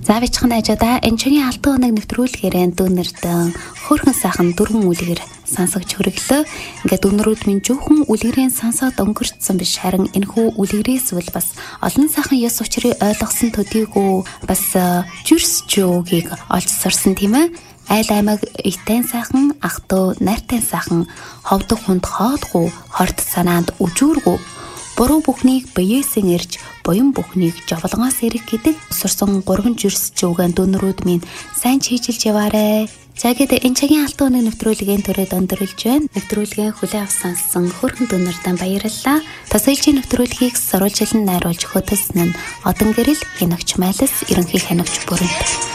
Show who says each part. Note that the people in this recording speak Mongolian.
Speaker 1: Заавичхан ажада энэ чигийн алтан өнөг нэвтрүүлгээрэн дүүнэрдэн хөөрхөн сайхан дөрвөн үлгэр сансагч хөрөглөө. Ингээд дүүнрүүд минь жоохон үлгэрийн сансаад өнгөрцсөн биш харин энэхүү үлгэрээс үл бас олон сайхан ёс учрыг ойлгосон төдийгүй бас жүрсчөөгийг олж сурсан тийм ээ. Айл аймаг итэн сайхан ах トゥ нартай сайхан ховдог хүнд хоолгүй хорт санаанд үжүүргүй буруу бүхнийг биеэсэн ирж буян бүхнийг жовлонгоос ирэх гэдэг сурсан гурван жүрс жүүгэн дүүнрүүд минь сайн чийжилж яваарэ. За гэдэг энэ цагийн алтан өнөг нэвтрүүлгийн төрөд өндөрлж байна. Нэвтрүүлгийн хүлээн авсан хөөрхөн дүүнэрдэн баярлалаа. Тасайлчийн нэвтрүүлгийг сурвалжлан найруулж хөтөлсөн нь Одон гэрэл хянагч Майлс ерөнхий хянагч Бүрэнт.